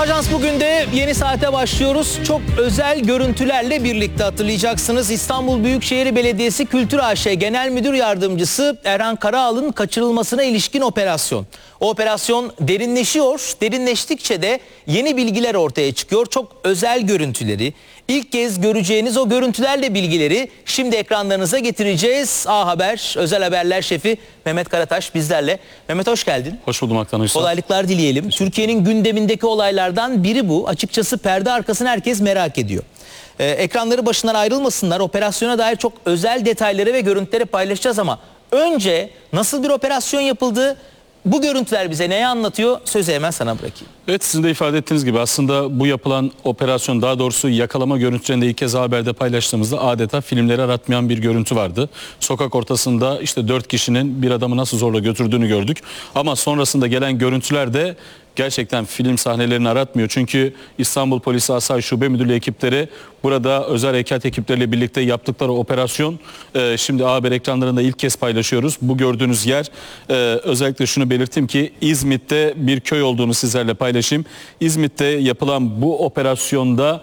Ajans bugün de yeni saate başlıyoruz. Çok özel görüntülerle birlikte hatırlayacaksınız. İstanbul Büyükşehir Belediyesi Kültür AŞ Genel Müdür Yardımcısı Erhan Karaal'ın kaçırılmasına ilişkin operasyon. O operasyon derinleşiyor. Derinleştikçe de yeni bilgiler ortaya çıkıyor. Çok özel görüntüleri, ilk kez göreceğiniz o görüntülerle bilgileri şimdi ekranlarınıza getireceğiz. A Haber Özel Haberler Şefi Mehmet Karataş bizlerle. Mehmet hoş geldin. Hoş buldum Aktan Uysal. Kolaylıklar dileyelim. Türkiye'nin gündemindeki olaylardan biri bu. Açıkçası perde arkasını herkes merak ediyor. Ekranları başından ayrılmasınlar. Operasyona dair çok özel detayları ve görüntüleri paylaşacağız ama önce nasıl bir operasyon yapıldı? Bu görüntüler bize neyi anlatıyor? Sözü hemen sana bırakayım. Evet, sizin de ifade ettiğiniz gibi aslında bu yapılan operasyon, daha doğrusu yakalama görüntülerinde ilk kez haberde paylaştığımızda adeta filmleri aratmayan bir görüntü vardı. Sokak ortasında işte 4 kişinin bir adamı nasıl zorla götürdüğünü gördük. Ama sonrasında gelen görüntüler de gerçekten film sahnelerini aratmıyor. Çünkü İstanbul Polisi Asayiş Şube Müdürlüğü ekipleri burada özel harekat ekipleriyle birlikte yaptıkları operasyon şimdi haber ekranlarında ilk kez paylaşıyoruz. Bu gördüğünüz yer özellikle şunu belirteyim ki İzmit'te bir köy olduğunu sizlerle paylaşayım. İzmit'te yapılan bu operasyonda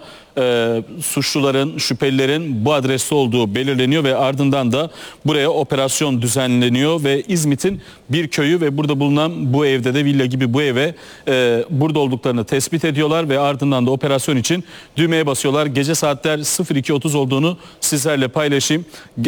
suçluların, şüphelilerin bu adreste olduğu belirleniyor ve ardından da buraya operasyon düzenleniyor ve İzmit'in bir köyü ve burada bulunan bu evde de villa gibi bu eve burada olduklarını tespit ediyorlar ve ardından da operasyon için düğmeye basıyorlar. Gece saatler 02.30 olduğunu sizlerle paylaşayım.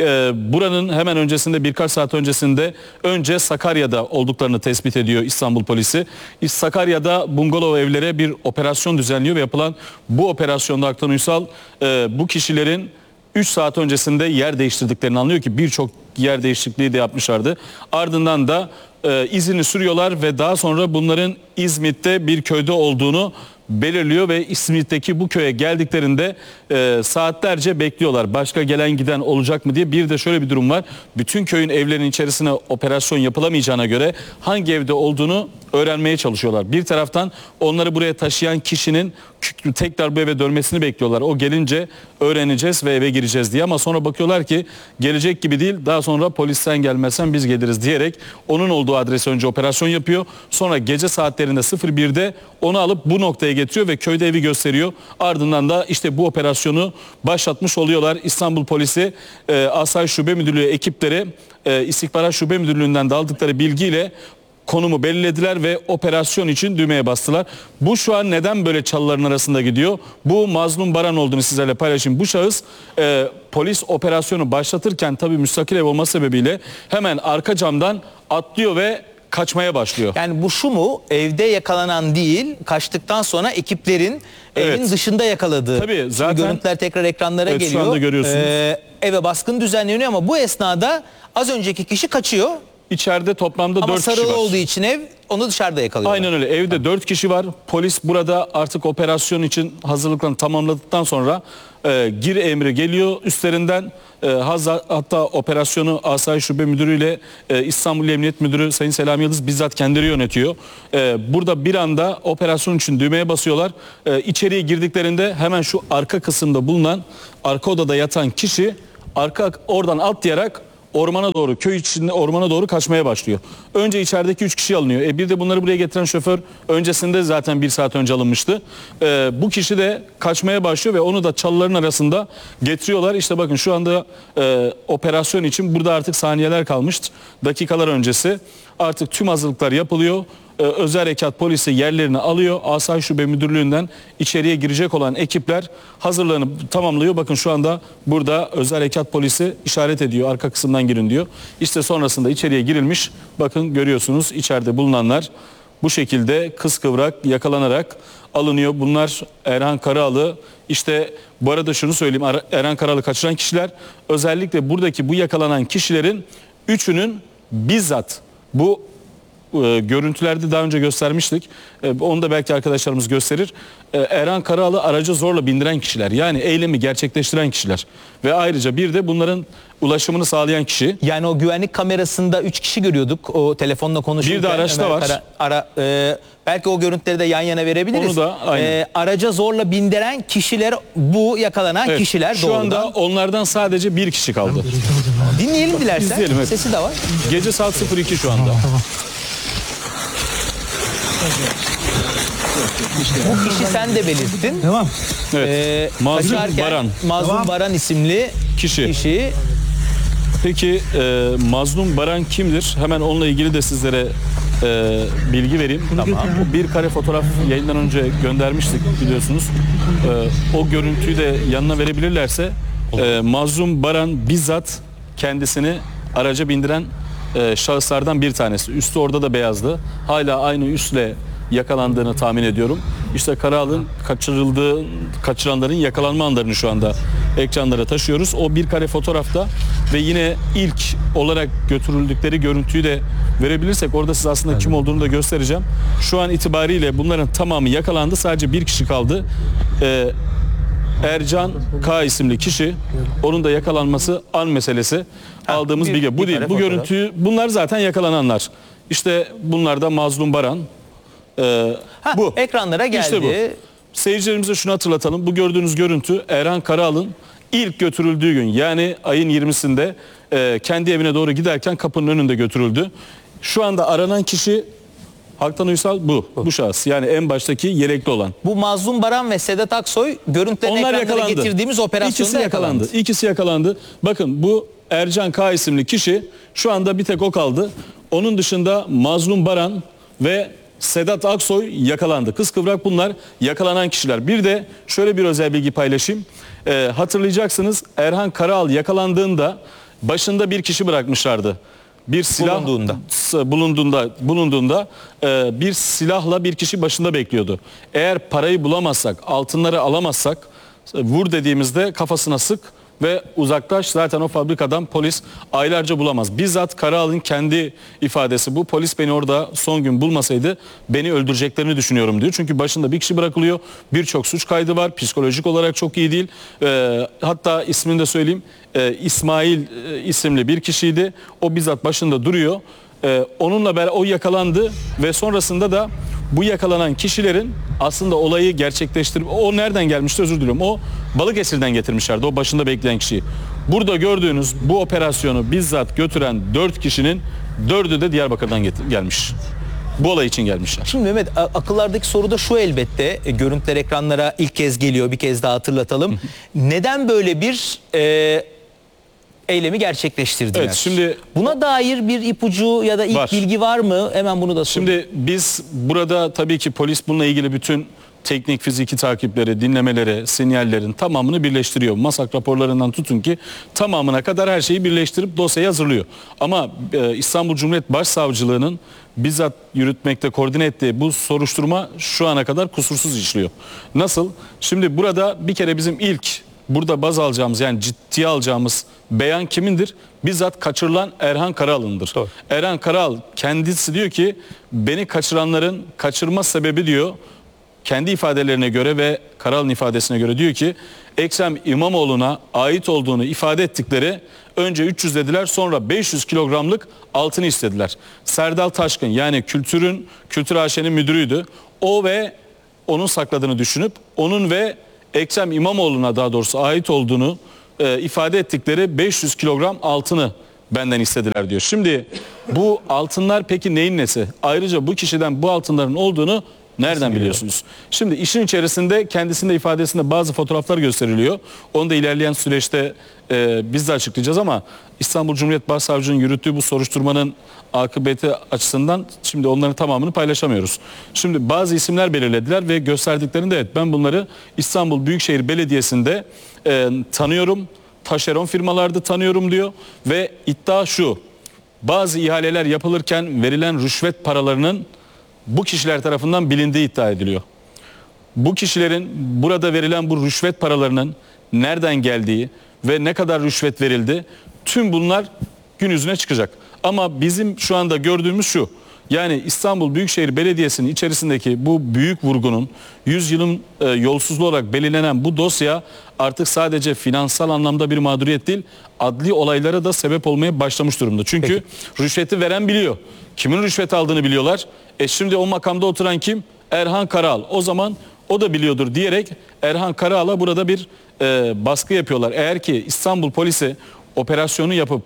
Buranın hemen öncesinde, birkaç saat öncesinde önce Sakarya'da olduklarını tespit ediyor İstanbul Polisi. Sakarya'da bungalov evlere bir operasyon düzenliyor ve yapılan bu operasyonda Aktan Uysal bu kişilerin 3 saat öncesinde yer değiştirdiklerini anlıyor ki birçok yer değişikliği de yapmışlardı. Ardından da izini sürüyorlar ve daha sonra bunların İzmit'te bir köyde olduğunu belirliyor ve İzmit'teki bu köye geldiklerinde saatlerce bekliyorlar. Başka gelen giden olacak mı diye. Bir de şöyle bir durum var. Bütün köyün evlerinin içerisine operasyon yapılamayacağına göre hangi evde olduğunu öğrenmeye çalışıyorlar. Bir taraftan onları buraya taşıyan kişinin tekrar bu eve dönmesini bekliyorlar. O gelince öğreneceğiz ve eve gireceğiz diye, ama sonra bakıyorlar ki gelecek gibi değil. Daha sonra polisten gelmezsen biz geliriz diyerek onun olduğu adrese önce operasyon yapıyor. Sonra gece saatlerinde 01'de onu alıp bu noktaya getiriyor ve köyde evi gösteriyor. Ardından da işte bu operasyonu başlatmış oluyorlar. İstanbul Polisi Asayiş Şube Müdürlüğü ekipleri İstihbarat Şube Müdürlüğü'nden de aldıkları bilgiyle konumu belirlediler ve operasyon için düğmeye bastılar. Bu şu an neden böyle çalıların arasında gidiyor? Bu Mazlum Baran olduğunu sizlerle paylaşayım. Bu şahıs polis operasyonu başlatırken tabii müstakil ev olması sebebiyle hemen arka camdan atlıyor ve kaçmaya başlıyor. Yani bu şu mu? Evde yakalanan değil, kaçtıktan sonra ekiplerin evin dışında yakaladığı. Tabii zaten şimdi görüntüler tekrar ekranlara geliyor. Şu anda görüyorsunuz. Eve baskın düzenleniyor ama bu esnada az önceki kişi kaçıyor. İçeride toplamda 4 kişi var. Ama sarılı olduğu için ev onu dışarıda yakalıyor. Aynen öyle. Evde 4 kişi var. Polis burada artık operasyon için hazırlıklarını tamamladıktan sonra gir emri geliyor üstlerinden. Hatta operasyonu Asayiş Şube Müdürü ile İstanbul Emniyet Müdürü Sayın Selami Yıldız bizzat kendileri yönetiyor. Burada bir anda operasyon için düğmeye basıyorlar. İçeriye girdiklerinde hemen şu arka kısımda bulunan, arka odada yatan kişi oradan atlayarak ormana doğru, köy içinde ormana doğru kaçmaya başlıyor. Önce içerideki 3 kişi alınıyor. Bir de bunları buraya getiren şoför öncesinde zaten 1 saat önce alınmıştı. Bu kişi de kaçmaya başlıyor ve onu da çalıların arasında getiriyorlar. İşte bakın şu anda operasyon için burada artık saniyeler kalmış. Dakikalar öncesi artık tüm hazırlıklar yapılıyor. Özel harekat polisi yerlerini alıyor. Asayiş Şube Müdürlüğü'nden içeriye girecek olan ekipler hazırlığını tamamlıyor. Bakın şu anda burada özel harekat polisi işaret ediyor. Arka kısımdan girin diyor. İşte sonrasında içeriye girilmiş. Bakın görüyorsunuz içeride bulunanlar bu şekilde kıskıvrak yakalanarak alınıyor. Bunlar Erhan Karaal'ı, işte bu arada şunu söyleyeyim, Erhan Karaal'ı kaçıran kişiler özellikle buradaki bu yakalanan kişilerin 3'ünün bizzat bu görüntülerde daha önce göstermiştik. Onu da belki arkadaşlarımız gösterir. Erhan Karaal'ı araca zorla bindiren kişiler. Yani eylemi gerçekleştiren kişiler. Ve ayrıca bir de bunların ulaşımını sağlayan kişi. Yani o güvenlik kamerasında 3 kişi görüyorduk. O telefonla konuşurken. Bir de araçta var. Belki o görüntüleri de yan yana verebiliriz. Onu da aynen. Araca zorla bindiren kişiler, bu yakalanan kişiler şu doğrudan. anda onlardan sadece bir kişi kaldı. Dinleyelim dilersen. İzleyelim, evet. Sesi de var. Gece saat 02 şu anda. Bu kişi sen de belirttin. Tamam. Evet. Mazlum Kaçarken Baran. Mazlum Tamam. Baran isimli kişi. Peki Mazlum Baran kimdir? Hemen onunla ilgili de sizlere bilgi vereyim. Tamam. Bir kare fotoğraf yayından önce göndermiştik biliyorsunuz. O görüntüyü de yanına verebilirlerse Mazlum Baran bizzat kendisini araca bindiren şahıslardan bir tanesi. Üstü orada da beyazdı. Hala aynı üstle yakalandığını tahmin ediyorum. İşte Karaağlı'nın kaçıranların yakalanma anlarını şu anda ekranlara taşıyoruz. O bir kare fotoğrafta ve yine ilk olarak götürüldükleri görüntüyü de verebilirsek orada size aslında kim olduğunu da göstereceğim. Şu an itibariyle bunların tamamı yakalandı. Sadece bir kişi kaldı. Ercan K isimli kişi, onun da yakalanması an meselesi. Aldığımız bilgi bu değil. Bu görüntüyü, bunlar zaten yakalananlar. İşte bunlar da Mazlum Baran. Bu Ekranlara geldi. İşte bu. Seyircilerimize şunu hatırlatalım. Bu gördüğünüz görüntü Erhan Karaağlı'nın ilk götürüldüğü gün, yani ayın 20'sinde kendi evine doğru giderken kapının önünde götürüldü. Şu anda aranan kişi Haktan Uysal bu şahıs. Yani en baştaki yelekli olan. Bu Mazlum Baran ve Sedat Aksoy görüntülerini Onlar ekranlara yakalandı. getirdiğimiz operasyonda yakalandı. İkisi yakalandı. Bakın bu Ercan K isimli kişi, şu anda bir tek o kaldı. Onun dışında Mazlum Baran ve Sedat Aksoy yakalandı. Kıskıvrak bunlar yakalanan kişiler. Bir de şöyle bir özel bilgi paylaşayım. Hatırlayacaksınız, Erhan Karaağlı yakalandığında başında bir kişi bırakmışlardı. Bir silah bulunduğunda bir silahla bir kişi başında bekliyordu. Eğer parayı bulamazsak, altınları alamazsak vur dediğimizde kafasına sık ve uzaklaş. Zaten o fabrikadan polis aylarca bulamaz. Bizzat Karaağlı'nın kendi ifadesi bu. Polis beni orada son gün bulmasaydı beni öldüreceklerini düşünüyorum diyor. Çünkü başında bir kişi bırakılıyor. Birçok suç kaydı var. Psikolojik olarak çok iyi değil. Hatta ismini de söyleyeyim. İsmail isimli bir kişiydi. O bizzat başında duruyor. Onunla beraber o yakalandı ve sonrasında da bu yakalanan kişilerin aslında olayı gerçekleştirip, o nereden gelmişti özür diliyorum. O Balıkesir'den getirmişlerdi o başında bekleyen kişiyi. Burada gördüğünüz bu operasyonu bizzat götüren 4 kişinin 4'ü de Diyarbakır'dan gelmiş. Bu olay için gelmişler. Şimdi Mehmet, akıllardaki soru da şu elbette. Görüntüler ekranlara ilk kez geliyor, bir kez daha hatırlatalım. Neden böyle bir eylemi gerçekleştirdiler? Evet, şimdi buna dair bir ipucu ya da ilk bilgi var mı? Hemen bunu da sorayım. Şimdi biz burada tabii ki polis bununla ilgili bütün teknik fiziki takipleri, dinlemeleri, sinyallerin tamamını birleştiriyor. MASAK raporlarından tutun ki tamamına kadar her şeyi birleştirip dosyayı hazırlıyor. Ama İstanbul Cumhuriyet Başsavcılığı'nın bizzat yürütmekte, koordine ettiği bu soruşturma şu ana kadar kusursuz işliyor. Nasıl? Şimdi burada bir kere bizim ilk burada baz alacağımız, yani ciddiye alacağımız beyan kimindir? Bizzat kaçırılan Erhan Karaağlı'ndır. Erhan Karaağlı kendisi diyor ki beni kaçıranların kaçırma sebebi diyor, kendi ifadelerine göre ve Karaağlı'nın ifadesine göre diyor ki Ekrem İmamoğlu'na ait olduğunu ifade ettikleri önce 300 dediler, sonra 500 kilogramlık altını istediler. Serdal Taşkın, yani Kültür AŞ'nin müdürüydü. O ve onun sakladığını düşünüp onun ve Ekrem İmamoğlu'na daha doğrusu ait olduğunu ifade ettikleri 500 kilogram altını benden istediler diyor. Şimdi bu altınlar peki neyin nesi? Ayrıca bu kişiden bu altınların olduğunu nereden biliyorsunuz? Şimdi işin içerisinde kendisinde ifadesinde bazı fotoğraflar gösteriliyor. Onu da ilerleyen süreçte biz de açıklayacağız ama İstanbul Cumhuriyet Başsavcılığı'nın yürüttüğü bu soruşturmanın akıbeti açısından şimdi onların tamamını paylaşamıyoruz. Şimdi bazı isimler belirlediler ve gösterdiklerinde evet ben bunları İstanbul Büyükşehir Belediyesi'nde tanıyorum. Taşeron firmalarda tanıyorum diyor ve iddia şu: bazı ihaleler yapılırken verilen rüşvet paralarının bu kişiler tarafından bilindiği iddia ediliyor. Bu kişilerin burada verilen bu rüşvet paralarının nereden geldiği ve ne kadar rüşvet verildi, tüm bunlar gün yüzüne çıkacak. Ama bizim şu anda gördüğümüz şu: yani İstanbul Büyükşehir Belediyesi'nin içerisindeki bu büyük vurgunun 100 yılın yolsuzluğu olarak belirlenen bu dosya artık sadece finansal anlamda bir mağduriyet değil, adli olaylara da sebep olmaya başlamış durumda. Çünkü rüşveti veren biliyor. Kimin rüşvet aldığını biliyorlar. Şimdi o makamda oturan kim? Erhan Karaağlı. O zaman o da biliyordur diyerek Erhan Karaağlı'na burada bir baskı yapıyorlar. Eğer ki İstanbul polisi operasyonu yapıp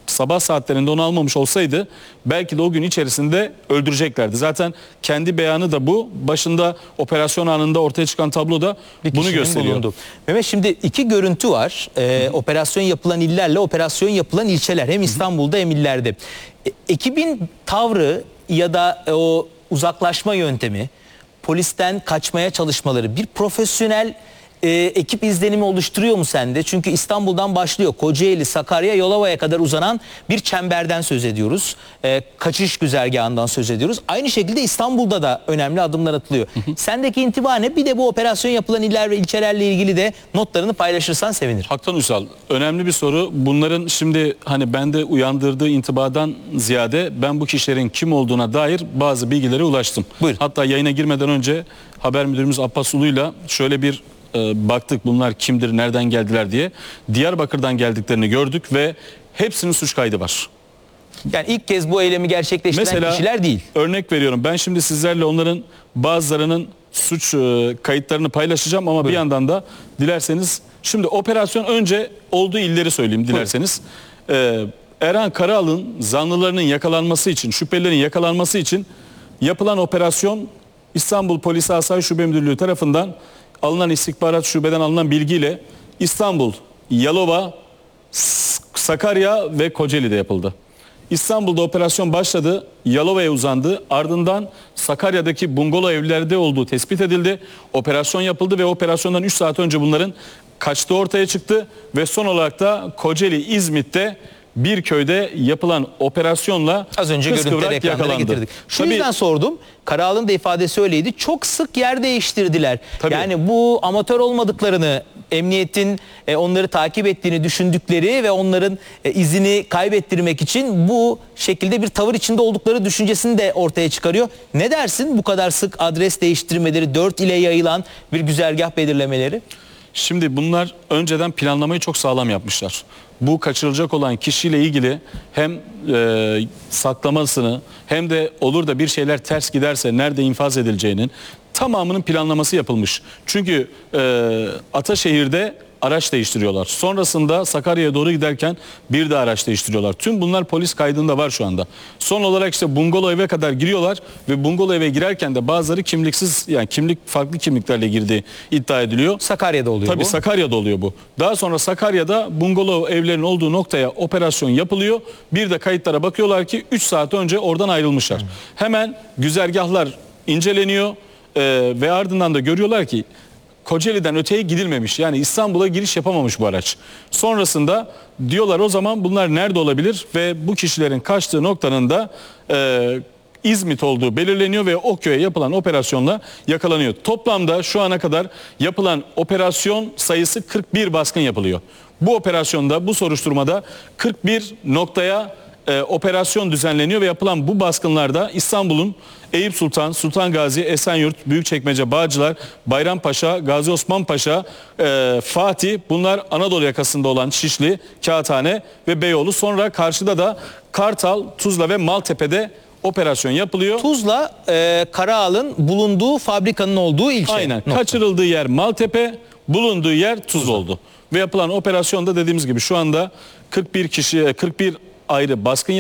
sabah saatlerinde onu almamış olsaydı belki de o gün içerisinde öldüreceklerdi. Zaten kendi beyanı da bu. Başında operasyon anında ortaya çıkan tablo da Bir bunu kişinin gösteriyor. bulundu. Mehmet, şimdi iki görüntü var. Operasyon yapılan illerle operasyon yapılan ilçeler. Hem İstanbul'da hem illerde. Ekibin tavrı ya da o uzaklaşma yöntemi, polisten kaçmaya çalışmaları bir profesyonel ekip izlenimi oluşturuyor mu sende? Çünkü İstanbul'dan başlıyor. Kocaeli, Sakarya, Yalova'ya kadar uzanan bir çemberden söz ediyoruz. Kaçış güzergahından söz ediyoruz. Aynı şekilde İstanbul'da da önemli adımlar atılıyor. Sendeki intiba ne? Bir de bu operasyon yapılan iller ve ilçelerle ilgili de notlarını paylaşırsan sevinirim. Haktan Ünsal, önemli bir soru. Bunların şimdi hani bende uyandırdığı intibadan ziyade ben bu kişilerin kim olduğuna dair bazı bilgilere ulaştım. Buyurun. Hatta yayına girmeden önce haber müdürümüz Abbas Ulu'yla şöyle bir baktık, bunlar kimdir, nereden geldiler diye. Diyarbakır'dan geldiklerini gördük ve hepsinin suç kaydı var. Yani ilk kez bu eylemi gerçekleştiren Mesela kişiler değil. örnek veriyorum, ben şimdi sizlerle onların bazılarının suç kayıtlarını paylaşacağım ama bir yandan da dilerseniz şimdi operasyon önce olduğu illeri söyleyeyim dilerseniz. Erhan Karaal'ın zanlılarının yakalanması için, şüphelilerin yakalanması için yapılan operasyon İstanbul Polisi Asayiş Şube Müdürlüğü tarafından alınan istihbarat şubeden alınan bilgiyle İstanbul, Yalova, Sakarya ve Kocaeli'de yapıldı. İstanbul'da operasyon başladı, Yalova'ya uzandı. Ardından Sakarya'daki bungalov evlerde olduğu tespit edildi. Operasyon yapıldı ve operasyondan 3 saat önce bunların kaçtığı ortaya çıktı. Ve son olarak da Kocaeli, İzmit'te bir köyde yapılan operasyonla Az önce görüntüleri ekranlara getirdik. Şu yüzden sordum. Karaal'ın da ifadesi öyleydi. Çok sık yer değiştirdiler. Tabii. Yani bu amatör olmadıklarını, emniyetin onları takip ettiğini düşündükleri ve onların izini kaybettirmek için bu şekilde bir tavır içinde oldukları düşüncesini de ortaya çıkarıyor. Ne dersin bu kadar sık adres değiştirmeleri, 4 ile yayılan bir güzergah belirlemeleri? Şimdi bunlar önceden planlamayı çok sağlam yapmışlar. Bu kaçırılacak olan kişiyle ilgili hem saklamasını hem de olur da bir şeyler ters giderse nerede infaz edileceğinin tamamının planlaması yapılmış. Çünkü Ataşehir'de araç değiştiriyorlar. Sonrasında Sakarya'ya doğru giderken bir de araç değiştiriyorlar. Tüm bunlar polis kaydında var şu anda. Son olarak işte bungalov eve kadar giriyorlar ve bungalov eve girerken de bazıları kimliksiz, yani farklı kimliklerle girdiği iddia ediliyor. Sakarya'da oluyor Tabii bu. Sakarya'da oluyor bu. Daha sonra Sakarya'da bungalov evlerin olduğu noktaya operasyon yapılıyor. Bir de kayıtlara bakıyorlar ki 3 saat önce oradan ayrılmışlar. Hemen güzergahlar inceleniyor ve ardından da görüyorlar ki Kocaeli'den öteye gidilmemiş. Yani İstanbul'a giriş yapamamış bu araç. Sonrasında diyorlar o zaman bunlar nerede olabilir ve bu kişilerin kaçtığı noktanın da İzmit olduğu belirleniyor ve o köye yapılan operasyonla yakalanıyor. Toplamda şu ana kadar yapılan operasyon sayısı 41 baskın yapılıyor. Bu operasyonda, bu soruşturmada 41 noktaya operasyon düzenleniyor ve yapılan bu baskınlarda İstanbul'un Eyüp Sultan, Sultan Gazi, Esenyurt, Büyükçekmece, Bağcılar, Bayrampaşa, Gazi Osman Paşa, Fatih, bunlar Anadolu yakasında olan Şişli, Kağıthane ve Beyoğlu. Sonra karşıda da Kartal, Tuzla ve Maltepe'de operasyon yapılıyor. Tuzla Karaal'ın bulunduğu fabrikanın olduğu ilçe. Aynen. Nokta. Kaçırıldığı yer Maltepe, bulunduğu yer Tuzla oldu. Ve yapılan operasyonda dediğimiz gibi şu anda 41 ayrı baskın